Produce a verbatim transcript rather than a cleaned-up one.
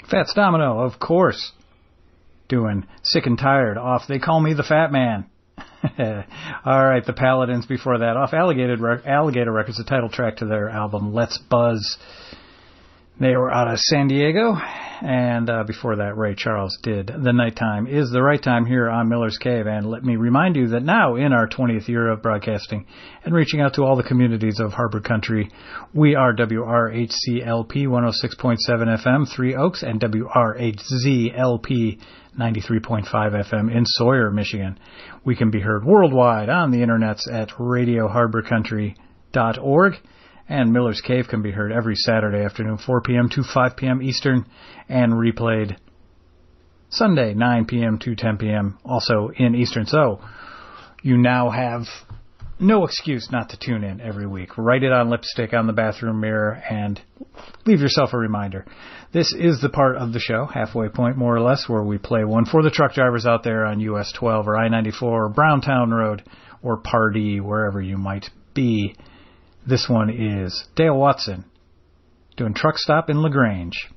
Fats Domino, of course, doing Sick and Tired off They Call Me the Fat Man. All right, the Paladins before that off Alligator, Alligator Records, the title track to their album Let's Buzz. They were out of San Diego, and uh, before that, Ray Charles did The Nighttime Is the Right Time here on Miller's Cave. And let me remind you that now, in our twentieth year of broadcasting and reaching out to all the communities of Harbor Country, we are W R H C L P one oh six point seven F M, Three Oaks, and W R H Z L P ninety-three point five F M in Sawyer, Michigan. We can be heard worldwide on the internets at radio harbor country dot org. And Miller's Cave can be heard every Saturday afternoon, four p.m. to five p.m. Eastern, and replayed Sunday, nine p.m. to ten p.m. also in Eastern. So you now have no excuse not to tune in every week. Write it on lipstick on the bathroom mirror and leave yourself a reminder. This is the part of the show, Halfway Point more or less, where we play one for the truck drivers out there on U S twelve or I ninety-four or Browntown Road or Pardee, wherever you might be. This one is Dale Watson doing Truck Stop in LaGrange.